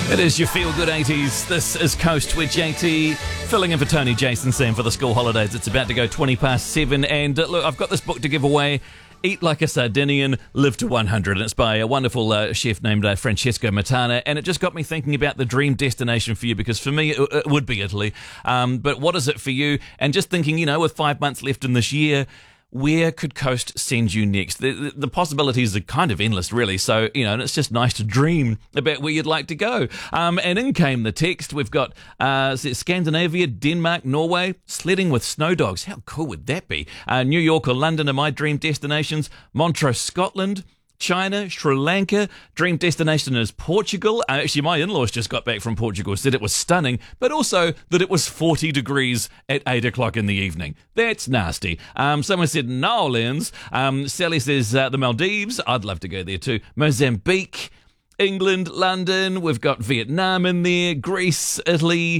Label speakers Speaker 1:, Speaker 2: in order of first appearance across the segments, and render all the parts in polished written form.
Speaker 1: It is your feel-good 80s. This is Coast with JT, filling in for Tony Jason Sam for the school holidays. It's about to go 7:20, and look, I've got this book to give away. Eat Like a Sardinian, Live to 100. And it's by a wonderful chef named Francesco Matana. And it just got me thinking about the dream destination for you, because for me, it would be Italy. But what is it for you? And just thinking, with 5 months left in this year, where could Coast send you next? The possibilities are kind of endless, really. So, and it's just nice to dream about where you'd like to go. And in came the text. We've got Scandinavia, Denmark, Norway, sledding with snow dogs. How cool would that be? New York or London are my dream destinations. Montrose, Scotland. China, Sri Lanka, dream destination is Portugal. Actually, my in-laws just got back from Portugal, said it was stunning, but also that it was 40 degrees at 8 o'clock in the evening. That's nasty. Someone said New Orleans. Sally says the Maldives. I'd love to go there too. Mozambique. England, London, we've got Vietnam in there, Greece, Italy,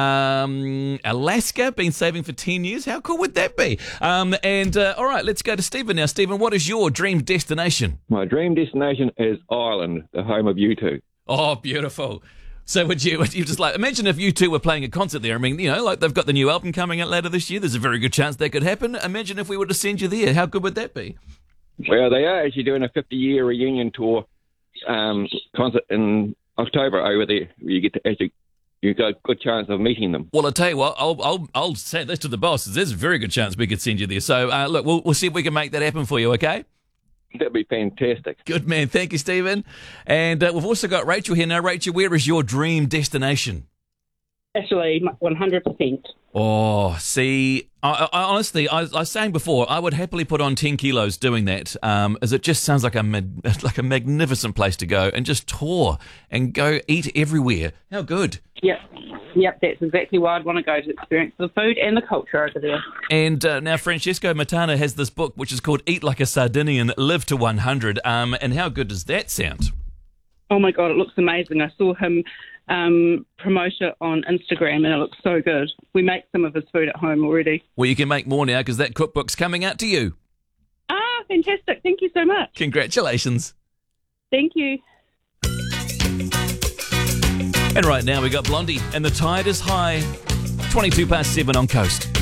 Speaker 1: Alaska, been saving for 10 years. How cool would that be? All right, let's go to Stephen now. Stephen, what is your dream destination?
Speaker 2: My dream destination is Ireland, the home of U2.
Speaker 1: Oh, beautiful. So would you just imagine if U2 were playing a concert there? I mean, like they've got the new album coming out later this year. There's a very good chance that could happen. Imagine if we were to send you there. How good would that be?
Speaker 2: Well, they are actually doing a 50-year reunion tour concert in October over there. You got a good chance of meeting them.
Speaker 1: Well, I'll tell you what, I'll say this to the boss. There's a very good chance we could send you there. So look, we'll see if we can make that happen for you. Okay?
Speaker 2: That'd be fantastic.
Speaker 1: Good man, thank you, Stephen. And we've also got Rachel here now. Rachel, where is your dream destination?
Speaker 3: Actually, 100%.
Speaker 1: Oh, see, I honestly, I was saying before, I would happily put on 10 kilos doing that, as it just sounds like a magnificent place to go and just tour and go eat everywhere. How good.
Speaker 3: Yep, that's exactly why I'd want to go, to experience the food and the culture over there.
Speaker 1: And now Francesco Matana has this book which is called Eat Like a Sardinian, Live to 100. And how good does that sound?
Speaker 3: Oh my God, it looks amazing. I saw him promote it on Instagram and it looks so good. We make some of his food at home already.
Speaker 1: Well, you can make more now because that cookbook's coming out to you.
Speaker 3: Ah, fantastic. Thank you so much.
Speaker 1: Congratulations.
Speaker 3: Thank you.
Speaker 1: And right now we got Blondie and the tide is high. 7:22 on Coast.